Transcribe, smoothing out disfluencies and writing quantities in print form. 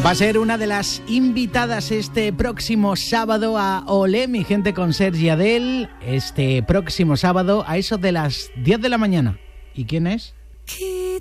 Va a ser una de las invitadas este próximo sábado a Olé, mi gente, con Sergi Adel. Este próximo sábado a eso de las 10 de la mañana. ¿Y quién es?